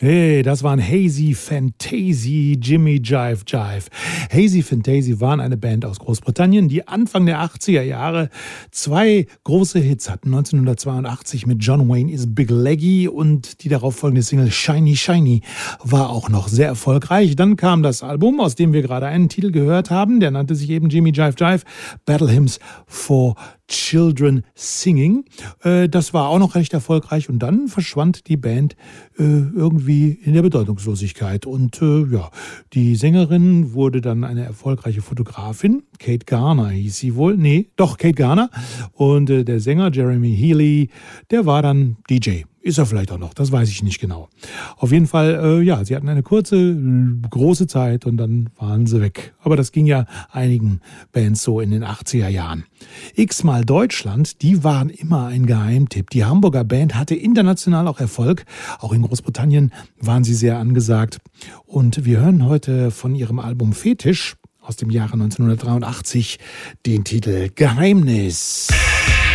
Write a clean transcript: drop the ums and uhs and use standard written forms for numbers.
Hey, das waren Hazy Fantasy, Jimmy Jive Jive. Hazy Fantasy waren eine Band aus Großbritannien, die Anfang der 80er Jahre zwei große Hits hatten. 1982 mit John Wayne is Big Leggy und die darauf folgende Single Shiny Shiny war auch noch sehr erfolgreich. Dann kam das Album, aus dem wir gerade einen Titel gehört haben. Der nannte sich eben Jimmy Jive Jive, Battle Hymns for Children Singing. Das war auch noch recht erfolgreich und dann verschwand die Band irgendwie in der Bedeutungslosigkeit. Und ja, die Sängerin wurde dann eine erfolgreiche Fotografin. Kate Garner hieß sie wohl. Nee, doch, Kate Garner. Und der Sänger Jeremy Healy, der war dann DJ. Ist er vielleicht auch noch, das weiß ich nicht genau. Auf jeden Fall, ja, sie hatten eine kurze, große Zeit und dann waren sie weg. Aber das ging ja einigen Bands so in den 80er Jahren. X-mal Deutschland, die waren immer ein Geheimtipp. Die Hamburger Band hatte international auch Erfolg. Auch in Großbritannien waren sie sehr angesagt. Und wir hören heute von ihrem Album Fetisch aus dem Jahre 1983 den Titel Geheimnis.